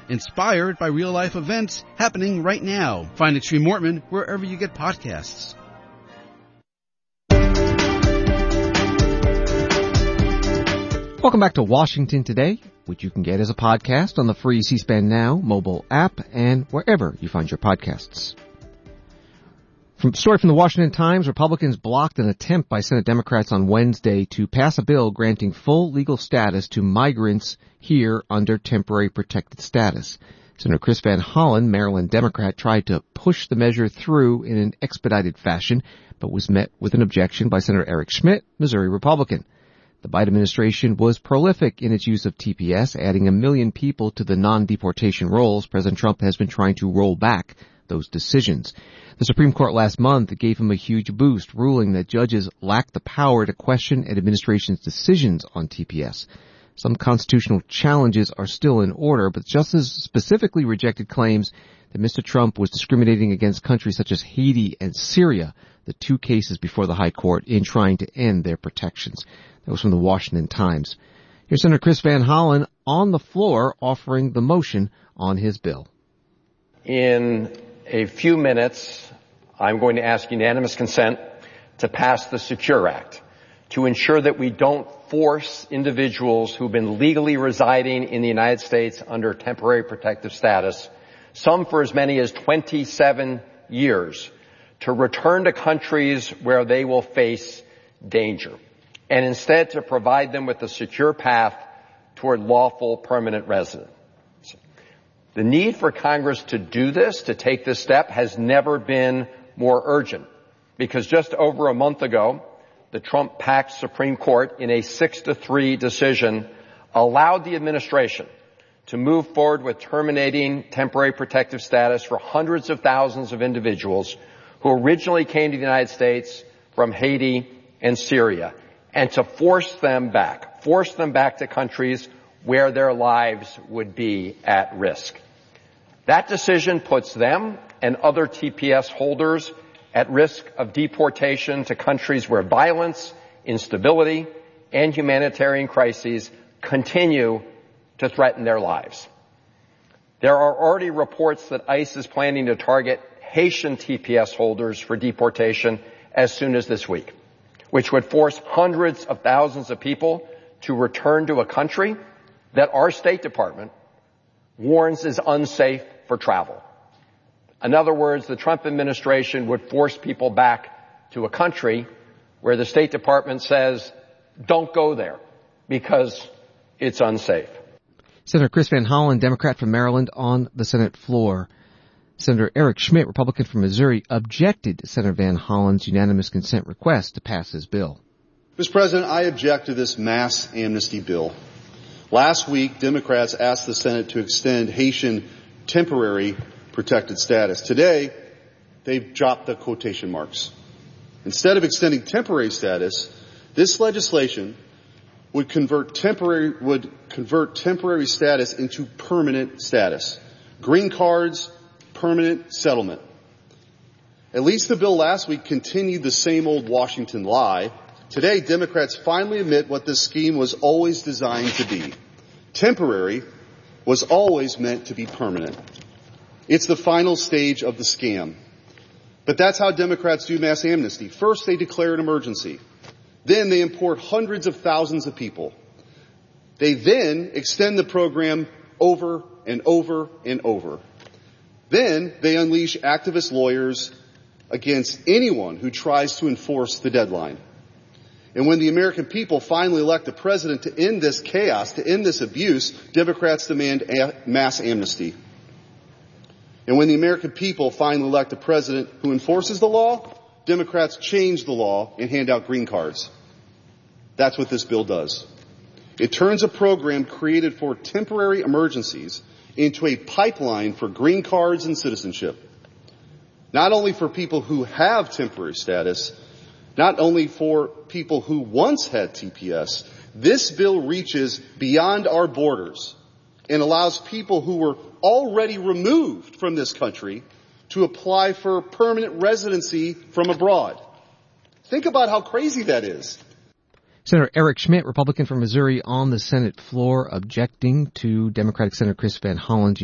inspired by real-life events happening right now. Find Extreme Mortman wherever you get podcasts. Welcome back to Washington Today, which you can get as a podcast on the free C-SPAN Now mobile app and wherever you find your podcasts. Story from the Washington Times, Republicans blocked an attempt by Senate Democrats on Wednesday to pass a bill granting full legal status to migrants here under temporary protected status. Senator Chris Van Hollen, Maryland Democrat, tried to push the measure through in an expedited fashion, but was met with an objection by Senator Eric Schmitt, Missouri Republican. The Biden administration was prolific in its use of TPS, adding 1 million people to the non-deportation rolls. President Trump has been trying to roll back those decisions. The Supreme Court last month gave him a huge boost, ruling that judges lack the power to question an administration's decisions on TPS. Some constitutional challenges are still in order, but justices specifically rejected claims that Mr. Trump was discriminating against countries such as Haiti and Syria, the two cases before the High Court, in trying to end their protections. That was from the Washington Times. Here's Senator Chris Van Hollen on the floor offering the motion on his bill. In a few minutes, I'm going to ask unanimous consent to pass the Secure Act to ensure that we don't force individuals who've been legally residing in the United States under temporary protective status, some for as many as 27 years, to return to countries where they will face danger, and instead to provide them with a secure path toward lawful permanent residence. The need for Congress to do this, to take this step, has never been more urgent, because just over a month ago, the Trump-packed Supreme Court, in a 6-3 decision, allowed the administration to move forward with terminating temporary protective status for hundreds of thousands of individuals who originally came to the United States from Haiti and Syria, and to force them back to countries where their lives would be at risk. That decision puts them and other TPS holders at risk of deportation to countries where violence, instability, and humanitarian crises continue to threaten their lives. There are already reports that ICE is planning to target Haitian TPS holders for deportation as soon as this week, which would force hundreds of thousands of people to return to a country that our State Department warns is unsafe for travel. In other words, the Trump administration would force people back to a country where the State Department says, don't go there because it's unsafe. Senator Chris Van Hollen, Democrat from Maryland, on the Senate floor. Senator Eric Schmitt, Republican from Missouri, objected to Senator Van Hollen's unanimous consent request to pass his bill. Mr. President, I object to this mass amnesty bill. Last week, Democrats asked the Senate to extend Haitian temporary protected status. Today, they've dropped the quotation marks. Instead of extending temporary status, this legislation would convert temporary status into permanent status. Green cards, permanent settlement. At least the bill last week continued the same old Washington lie. Today, Democrats finally admit what this scheme was always designed to be. Temporary was always meant to be permanent. It's the final stage of the scam. But that's how Democrats do mass amnesty. First, they declare an emergency. Then they import hundreds of thousands of people. They then extend the program over and over and over. Then they unleash activist lawyers against anyone who tries to enforce the deadline. And when the American people finally elect a president to end this chaos, to end this abuse, Democrats demand mass amnesty. And when the American people finally elect a president who enforces the law, Democrats change the law and hand out green cards. That's what this bill does. It turns a program created for temporary emergencies into a pipeline for green cards and citizenship. Not only for people who have temporary status, not only for people who once had TPS, this bill reaches beyond our borders and allows people who were already removed from this country to apply for permanent residency from abroad. Think about how crazy that is. Senator Eric Schmitt, Republican from Missouri, on the Senate floor, objecting to Democratic Senator Chris Van Hollen's